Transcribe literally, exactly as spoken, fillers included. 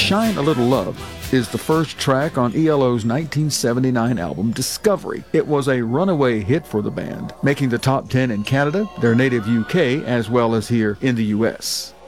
Shine a Little Love is the first track on E L O's nineteen seventy-nine album Discovery. It was a runaway hit for the band, making the top ten in Canada, their native U K, as well as here in the U S